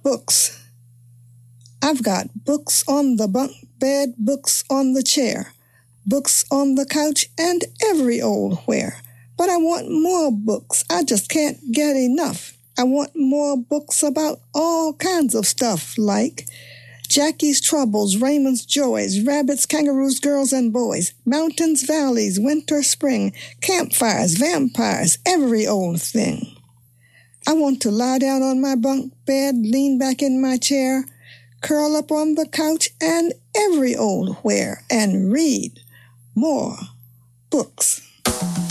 Books. I've got books on the bunk bed, books on the chair, books on the couch, and every old where. But I want more books. I just can't get enough. I want more books about all kinds of stuff like Jackie's Troubles, Raymond's Joys, Rabbits, Kangaroos, Girls and Boys, Mountains, Valleys, Winter, Spring, Campfires, Vampires, every old thing. I want to lie down on my bunk bed, lean back in my chair, curl up on the couch, and every old where, and read more books.